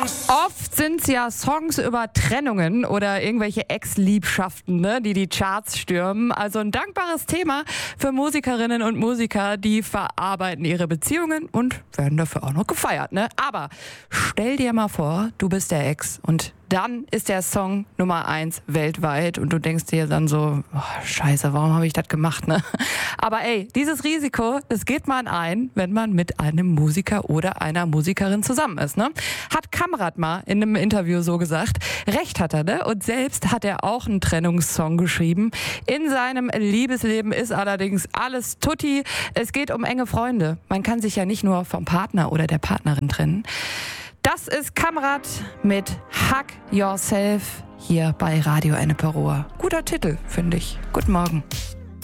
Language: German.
Oft sind es ja Songs über Trennungen oder irgendwelche Ex-Liebschaften, ne, die Charts stürmen. Also ein dankbares Thema für Musikerinnen und Musiker, die verarbeiten ihre Beziehungen und werden dafür auch noch gefeiert. Ne? Aber stell dir mal vor, du bist der Ex und dann ist der Song Nummer 1 weltweit und du denkst dir dann so, oh, scheiße, warum habe ich das gemacht, ne? Aber ey, dieses Risiko, das geht man ein, wenn man mit einem Musiker oder einer Musikerin zusammen ist, ne? Hat Kamrat mal in einem Interview so gesagt. Recht hat er, ne? Und selbst hat er auch einen Trennungssong geschrieben. In seinem Liebesleben ist allerdings alles tutti. Es geht um enge Freunde. Man kann sich ja nicht nur vom Partner oder der Partnerin trennen. Das ist Kamrat mit Hug Yourself hier bei Radio Ennepe Ruhr. Guter Titel, finde ich. Guten Morgen.